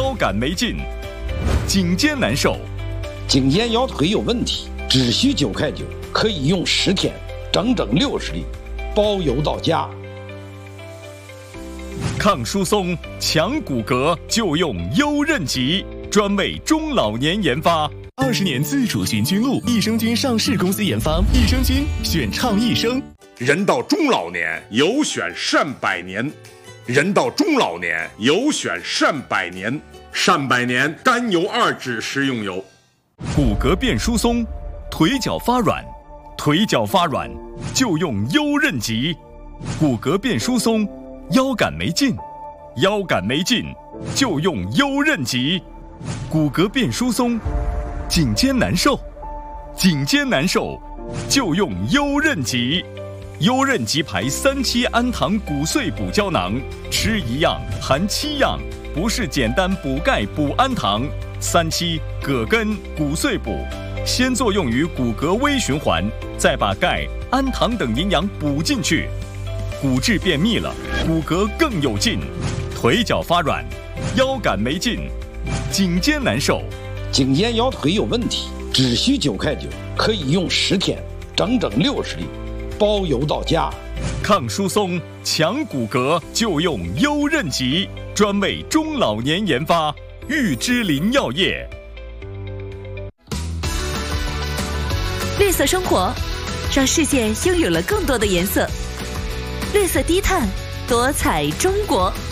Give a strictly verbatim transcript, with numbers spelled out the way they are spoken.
腰杆没劲，颈肩难受， 颈肩腰腿有问题，只需九块九，可以用十天，整整六十粒，包邮到家。 抗疏松、强骨骼就用优韧吉，专为中老年研发。 二十年自主寻菌露，益生菌上市公司研发，益生菌选倡益生。 人到中老年，有选善百年。人到中老年，有选善百年。善百年甘油二酯食用油。 骨骼变疏松，腿脚发软，腿脚发软就用优韧吉。骨骼变疏松，腰杆没劲，腰杆没劲就用优韧吉。骨骼变疏松，颈肩难受，颈肩难受就用优韧吉。优韧吉牌三七氨糖骨碎补胶囊，吃一样含七样，不是简单补钙补氨糖。三七葛根骨碎补，先作用于骨骼微循环，再把钙、氨糖等营养补进去，骨质变密了，骨骼更有劲。腿脚发软，腰杆没劲，颈肩难受， 颈肩腰腿有问题，只需九块九，可以用十天，整整六十粒，包邮到家。 抗疏松、强骨骼就用优韧吉，专为中老年研发。玉芝林药业。 绿色生活，让世界拥有了更多的颜色。绿色低碳，多彩中国。